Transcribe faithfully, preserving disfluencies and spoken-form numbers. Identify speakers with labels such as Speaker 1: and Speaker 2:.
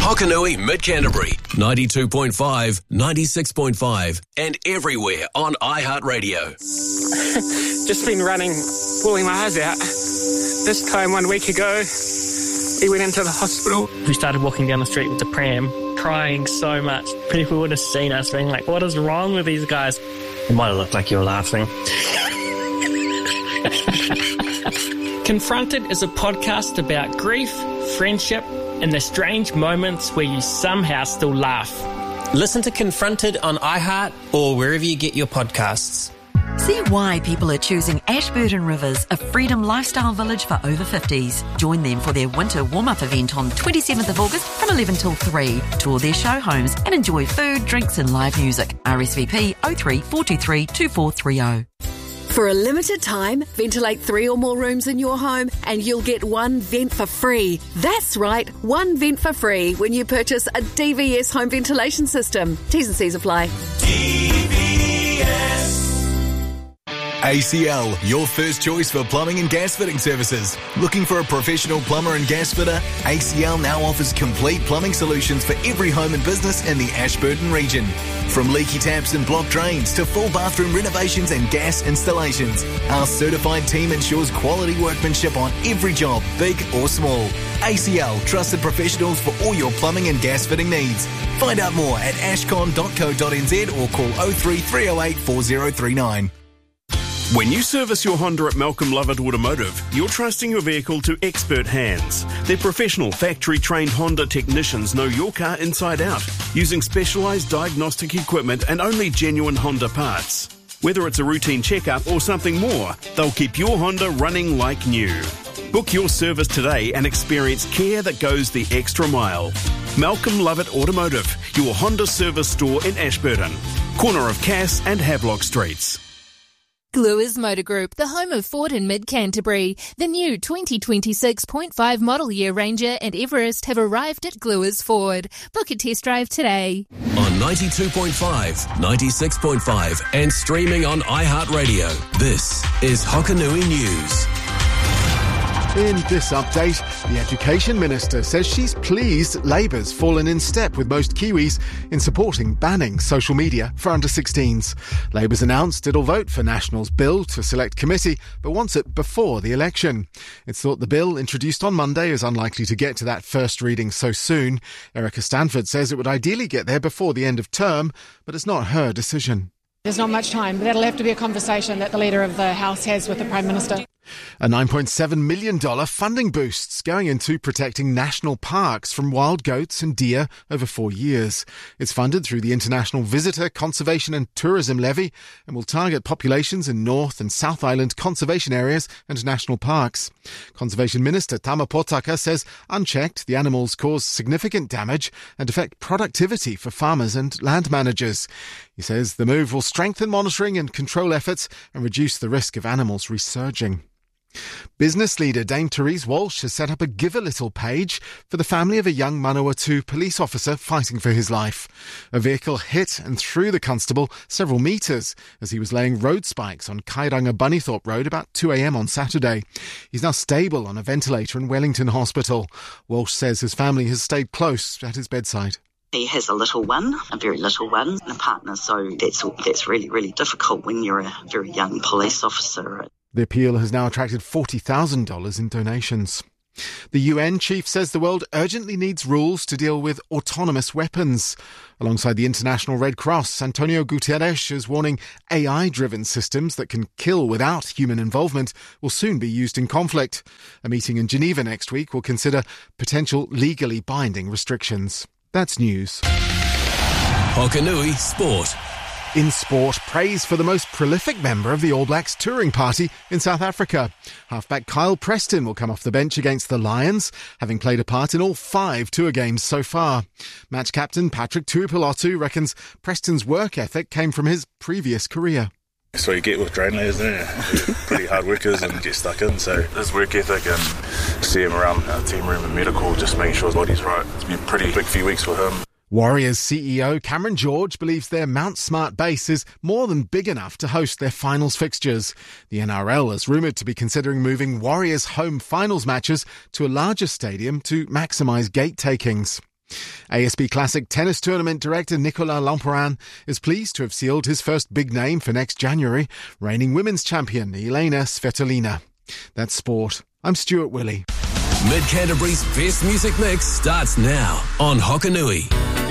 Speaker 1: Hokanui, Mid-Canterbury, ninety-two point five, ninety-six point five, and everywhere on iHeartRadio.
Speaker 2: Just been running, pulling my eyes out. This time one week ago, we went into the hospital. We started walking down the street with the pram, crying so much. People would have seen us being like, what is wrong with these guys? It might have looked like you were laughing. Confronted is a podcast about grief, friendship, and the strange moments where you somehow still laugh.
Speaker 3: Listen to Confronted on iHeart or wherever you get your podcasts.
Speaker 4: See why people are choosing Ashburton Rivers, a freedom lifestyle village for over fifties. Join them for their winter warm-up event on twenty-seventh of August from eleven till three. Tour their show homes and enjoy food, drinks and live music. R S V P oh three four two three two four three oh.
Speaker 5: For a limited time, ventilate three or more rooms in your home and you'll get one vent for free. That's right, one vent for free when you purchase a D V S home ventilation system. T's and C's apply.
Speaker 1: D V S. A C L, your first choice for plumbing and gas fitting services. Looking for a professional plumber and gas fitter? A C L now offers complete plumbing solutions for every home and business in the Ashburton region. From leaky taps and blocked drains to full bathroom renovations and gas installations, our certified team ensures quality workmanship on every job, big or small. A C L, trusted professionals for all your plumbing and gas fitting needs. Find out more at ashcon dot co dot n z or call oh three three oh eight four oh three nine.
Speaker 6: When you service your Honda at Malcolm Lovett Automotive, you're trusting your vehicle to expert hands. Their professional, factory-trained Honda technicians know your car inside out, using specialised diagnostic equipment and only genuine Honda parts. Whether it's a routine checkup or something more, they'll keep your Honda running like new. Book your service today and experience care that goes the extra mile. Malcolm Lovett Automotive, your Honda service store in Ashburton, corner of Cass and Havelock Streets.
Speaker 7: Gluers Motor Group, the home of Ford in Mid-Canterbury. The new twenty twenty-six point five model year Ranger and Everest have arrived at Gluers Ford. Book a test drive today.
Speaker 1: On ninety-two point five, ninety-six point five and streaming on iHeartRadio. This is Hokanui News.
Speaker 8: In this update, the Education Minister says she's pleased Labour's fallen in step with most Kiwis in supporting banning social media for under sixteens. Labour's announced it'll vote for National's bill to select committee, but wants it before the election. It's thought the bill, introduced on Monday, is unlikely to get to that first reading so soon. Erica Stanford says it would ideally get there before the end of term, but it's not her decision.
Speaker 9: There's not much time, but that'll have to be a conversation that the Leader of the House has with the Prime Minister.
Speaker 8: A nine point seven million dollars funding boost's going into protecting national parks from wild goats and deer over four years. It's funded through the International Visitor, Conservation and Tourism Levy and will target populations in North and South Island conservation areas and national parks. Conservation Minister Tama Potaka says unchecked, the animals cause significant damage and affect productivity for farmers and land managers. He says the move will strengthen monitoring and control efforts and reduce the risk of animals resurging. Business leader Dame Therese Walsh has set up a Give a Little page for the family of a young Manawatu police officer fighting for his life. A vehicle hit and threw the constable several metres as he was laying road spikes on Kairanga Bunnythorpe Road about two a.m. on Saturday. He's now stable on a ventilator in Wellington Hospital. Walsh says his family has stayed close at his bedside.
Speaker 10: He has a little one, a very little one, and a partner, so that's that's really, really difficult when you're a very young police officer.
Speaker 8: The appeal has now attracted forty thousand dollars in donations. The U N chief says the world urgently needs rules to deal with autonomous weapons. Alongside the International Red Cross, Antonio Guterres is warning A I-driven systems that can kill without human involvement will soon be used in conflict. A meeting in Geneva next week will consider potential legally binding restrictions. That's news.
Speaker 1: Hokanui Sport.
Speaker 8: In sport, praise for the most prolific member of the All Blacks touring party in South Africa. Halfback Kyle Preston will come off the bench against the Lions, having played a part in all five tour games so far. Match captain Patrick Tuipulotu reckons Preston's work ethic came from his previous career.
Speaker 11: That's what you get with train layers, isn't it? Pretty hard workers and get stuck in. So his work ethic and see him around our team room and medical, just making sure his body's right. It's been a pretty big few weeks for him.
Speaker 8: Warriors C E O Cameron George believes their Mount Smart base is more than big enough to host their finals fixtures. The N R L is rumoured to be considering moving Warriors home finals matches to a larger stadium to maximise gate takings. A S B Classic Tennis Tournament director Nicolas Lamperin is pleased to have sealed his first big name for next January, reigning women's champion Elena Svitolina. That's sport. I'm Stuart Willey.
Speaker 12: Mid Canterbury's best music mix starts now on Hokanui.